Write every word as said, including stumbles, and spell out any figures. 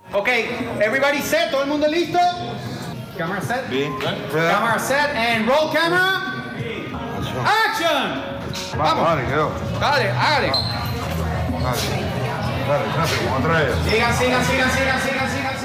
Ok, everybody set, todo el mundo listo? Camera set. Bien. Camera set and roll camera. Action. Vamos, dale, quedó. Dale, hágale. Dale, dale, rápido, vamos a traer. Sigan, sigan, sigan, sigan, sigan, sigan.